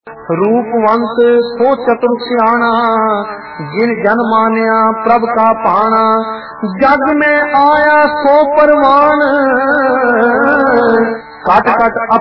रूपवंत सो चतुर सियाणा, जिन जन मान्या प्रभ का पाना। जग में आया सो परवान, कट कट